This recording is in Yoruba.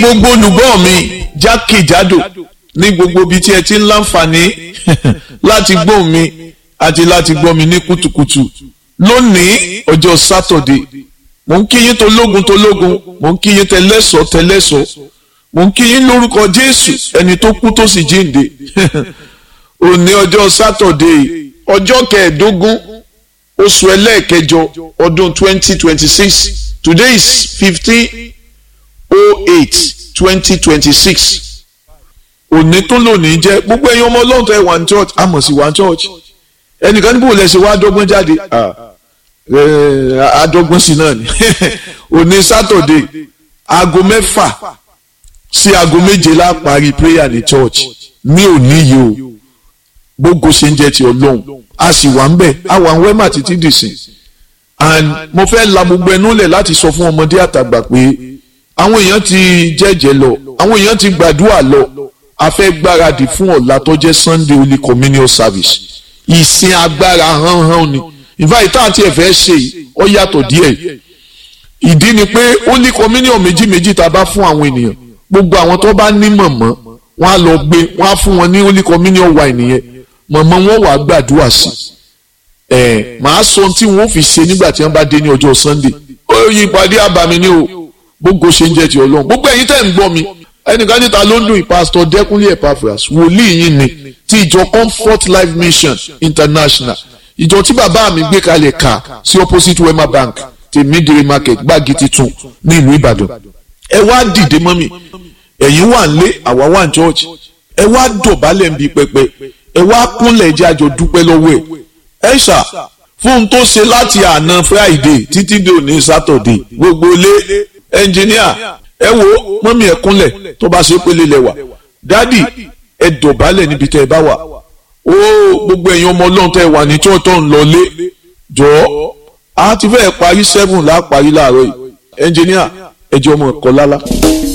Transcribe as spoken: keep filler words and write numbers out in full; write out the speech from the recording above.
gbogbo olùgbọ́ mi jákèjádò ní gbogbo ibi tí ẹ ti ń láǹfààní láti gbọ́ mi àti láti gbọ́ mi ní kùtùkùtù lónìí ọjọ́ sátọ̀dé mò ń kí yín tológun tológun mò ń kí yín tẹlẹ́sọ̀ tẹlẹ́sọ̀ mò ń kí yín lórúkọ Jésù ẹni tó kú tó sì jíǹde òní ọjọ́ sátọ̀dé ọjọ́ kẹẹ̀ẹ́dógún oṣù ẹlẹ́ẹ̀kẹjọ ọdún twenty twenty six today is fifteen oh eight twenty twenty six òní tó lónìí jẹ́ gbogbo ẹ̀yin ọmọ ọlọ́run tó ẹ̀ wà ní church àmọ̀ sí wà ní church ẹnìkan níbo lẹ́sẹ̀ wá dọ́gbọ́n jáde àdọ́gbọ́n sí náà ni òní sátọ̀dé aago mẹ́fà sí aago méje la parí prayer ní church ní òní yìí o gbogbo ṣe ń jẹ́ ti ọlọ́run a sì wà ń bẹ̀ a wà ń wẹ́mà títí dìsìn and mo fẹ́ la gbogbo ẹnu lẹ̀ láti sọ fún ọmọdé àtàgbà pé àwọn èèyàn ti jẹ́jẹ́ lọ àwọn èèyàn ti gbàdúrà lọ a fẹ́ gbáradì fún ọ̀la tó jẹ́ Sunday Holy Communion Service ìsìn agbára hánhán ni ìfàyè tá àti ẹ̀fẹ́ ṣe ọ yàtọ̀ díẹ̀ ìdí ni pé Holy Communion méjì méjì tá a bá fún àwọn ènìyàn gbogbo àwọn tó bá ní mọ̀mọ́ wọn á lọ gbé wọn á fún wọn ní Holy Communion wine nìyẹn mọ̀mọ́ wọn wà gbàdúrà sí ẹ̀ màá sọ ohun tí wọn fi ṣe nígbà tí wọn bá dé ní ọjọ́ Sunday ó yí ìpàdé àbàmì ni o gbogbo ṣe ń jẹ́ ti Ọlọ́run gbogbo ẹ̀yin tẹ́ ń gbọ́ mi ẹnìkan níta ló ń dùn Pastor Dẹ́kunlé Epaphras wòlíì yín ni ti ìjọ Comfort Life Mission International ìjọ tí bàbá mi gbé kalẹ̀ ká sí opposite Wema Bank tèmídìrí market gbági titun ní ìlú Ìbàdàn ẹ wá dìde mọ́ mi ẹ̀yin wà ń lé àwa wà ń church ẹ wá dọ̀bálẹ̀ ń bi pẹpẹ ẹ wá kúnlẹ̀ jẹ́ àjọ dúpẹ́ lọ́wọ́ ẹ̀ ẹ ṣá fún un tó ṣe láti àná Friday títí dé òní Saturday gbogbo lé ẹnjìníà ẹ wo mọ́mí ẹ kúnlẹ̀ tó bá ṣe pélé lẹ́wà dádì ẹ dọ̀bálẹ̀ níbi tẹ́ ẹ bá wà ó gbogbo ẹ̀yin ọmọ ọlọ́run tẹ́ ẹ wà ní tí wọ́n tó ń lọ lé jọ̀ọ́ a ti fẹ́ parí seven láà parí láàárọ̀ yìí ẹnjìníà ẹ jẹ́ ọmọ ẹ̀kọ́ lálá.